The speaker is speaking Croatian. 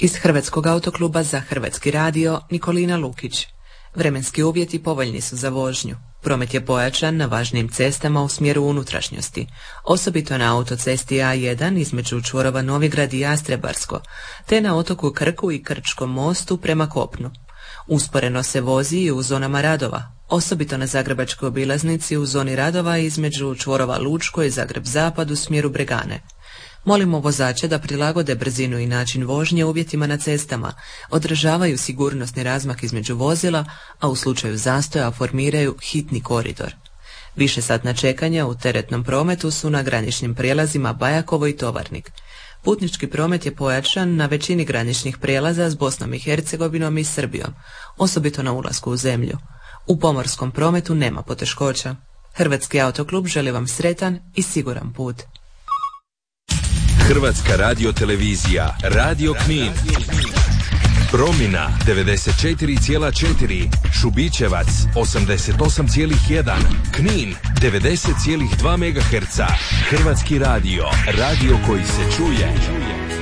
Iz Hrvatskog autokluba za Hrvatski radio Nikolina Lukić. Vremenski uvjeti povoljni su za vožnju. Promet je pojačan na važnijim cestama u smjeru unutrašnjosti, osobito na autocesti A1 između čvorova Novigrad i Jastrebarsko, te na otoku Krku i Krčkom mostu prema kopnu. Usporeno se vozi i u zonama radova, osobito na zagrebačkoj obilaznici u zoni radova između čvorova Lučko i Zagreb Zapad u smjeru Bregane. Molimo vozače da prilagode brzinu i način vožnje uvjetima na cestama, održavaju sigurnosni razmak između vozila, a u slučaju zastoja formiraju hitni koridor. Višesatna čekanja u teretnom prometu su na graničnim prijelazima Bajakovo i Tovarnik. Putnički promet je pojačan na većini graničnih prijelaza s Bosnom i Hercegovinom i Srbijom, osobito na ulasku u zemlju. U pomorskom prometu nema poteškoća. Hrvatski autoklub želi vam sretan i siguran put. Hrvatska radiotelevizija, Radio Knin. Promina 94,4, Šubićevac 88,1, Knin 90,2 MHz. Hrvatski radio, radio koji se čuje.